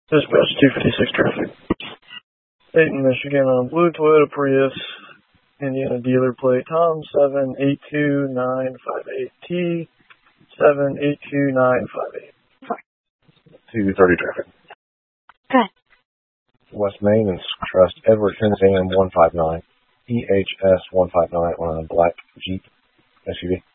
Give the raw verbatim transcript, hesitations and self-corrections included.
Dispatch two fifty-six traffic. Dayton, Michigan on blue Toyota Prius, Indiana dealer plate Tom seven eight two nine five eight T seven eight two nine five eight. two thirty traffic. Good. West Main and Trust Edward Tennessee one five nine E H S one five nine on a black Jeep S U V.